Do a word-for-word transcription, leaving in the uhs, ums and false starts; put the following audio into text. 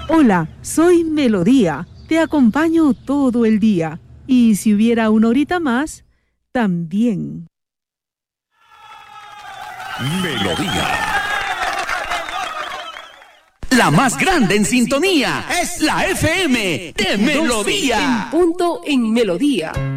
Hola, soy Melodía. Te acompaño todo el día. Y si hubiera una horita más, también. Melodía. La más grande en sintonía es la F M de Melodía. En punto en Melodía.